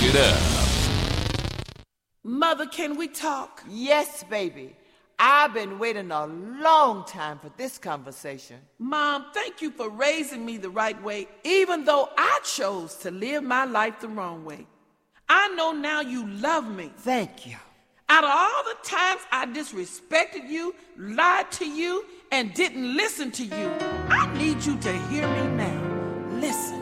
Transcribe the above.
it up. Mother, can we talk? Yes, baby. I've been waiting a long time for this conversation. Mom, thank you for raising me the right way, even though I chose to live my life the wrong way. I know now you love me. Thank you. Out of all the times I disrespected you, lied to you, and didn't listen to you, I need you to hear me now. Listen.